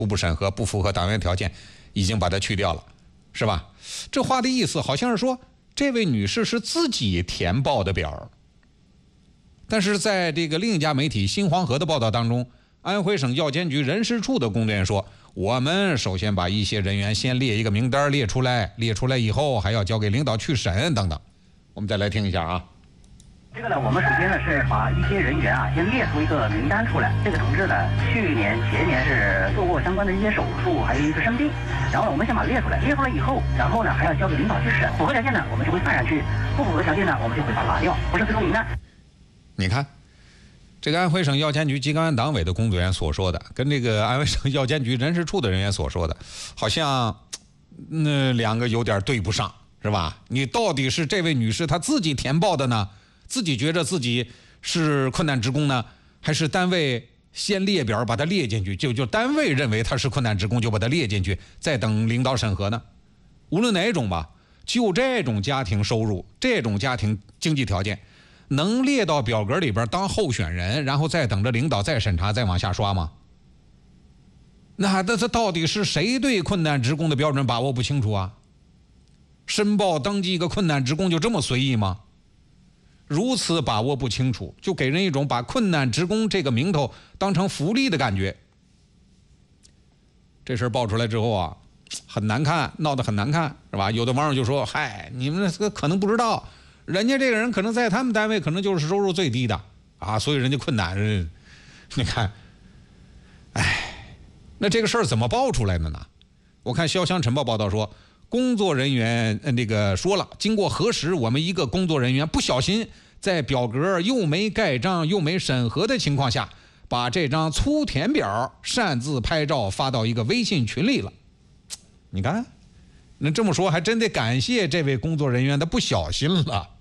初步审核不符合党员条件，已经把它去掉了，是吧？这话的意思好像是说，这位女士是自己填报的表，但是在这个另一家媒体新黄河的报道当中，安徽省药监局人事处的工作人员说，我们首先把一些人员先列一个名单列出来以后还要交给领导去审等等。我们再来听一下啊。 这个呢，我们首先呢是把一些人员先列出一个名单出来。这个同志呢，去年、前年是做过相关的一些手术，还有一次生病。然后呢，我们先把列出来以后，然后呢还要交给领导去审。符合条件呢，我们就会放上去；不符合条件呢，我们就会把它拿掉，不是最终名单。 你看，这个安徽省药监局疾控安党委的工作人员所说的，跟这个安徽省药监局人事处的人员所说的，好像那两个有点对不上，是吧？你到底是这位女士她自己填报的呢？自己觉着自己是困难职工呢，还是单位先列表把它列进去，就单位认为他是困难职工就把它列进去，再等领导审核呢？无论哪一种吧，就这种家庭收入，这种家庭经济条件，能列到表格里边当候选人，然后再等着领导再审查再往下刷吗？那这到底是谁对困难职工的标准把握不清楚啊？申报登记一个困难职工就这么随意吗？如此把握不清楚，就给人一种把困难职工这个名头当成福利的感觉。这事爆出来之后啊，很难看，闹得很难看，是吧？有的网友就说：“嗨，你们这个可能不知道，人家这个人可能在他们单位可能就是收入最低的啊，所以人家困难。你看，哎，那这个事儿怎么爆出来的呢？我看潇湘晨报报道说，工作人员说了，经过核实，我们一个工作人员不小心在表格又没盖章又没审核的情况下，把这张粗填表擅自拍照发到一个微信群里了。你看，那这么说还真得感谢这位工作人员的不小心了。